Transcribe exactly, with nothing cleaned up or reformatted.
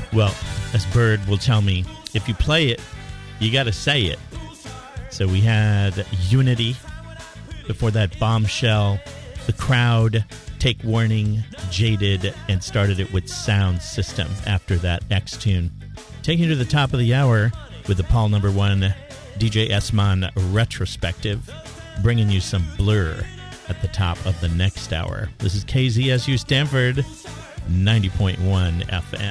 Well, as Bird will tell me, if you play it, you got to say it. So we had Unity. Before that, Bombshell. The Crowd, Take Warning, Jaded, and started it with Sound System after that next tune. Taking you to the top of the hour with the Paul Number One D J S-Mon retrospective, bringing you some Blur at the top of the next hour. This is K Z S U Stanford, ninety point one F M.